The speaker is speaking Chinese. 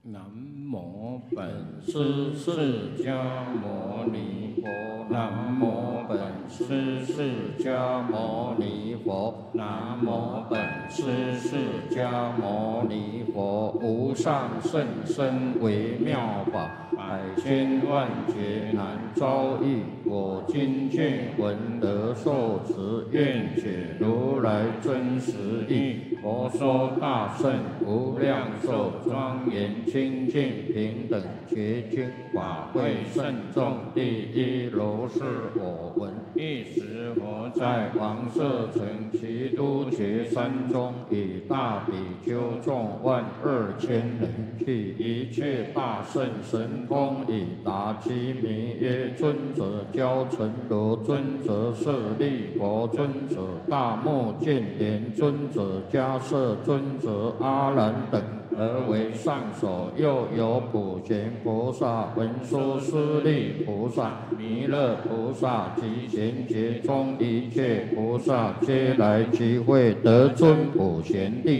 南无本师释迦牟尼佛。南无本师释迦牟尼佛。南无本师释迦牟尼佛。无上甚深微妙法，百千万劫难遭遇。我今见闻得受持，愿解如来真实义。佛说大圣无量寿庄严清净平等觉经，法会甚重，第一如是我闻。一时佛在王舍城祇都伽山中，以大比丘众12000人，具一切大圣神通，以答其名曰：尊者交陈如，尊者舍利弗，尊者大目犍连，尊者迦摄，尊者阿难等，而为上首。又有普贤菩萨、文殊师利菩萨、弥勒菩萨及贤劫中一切菩萨，皆来集会，得尊普贤地。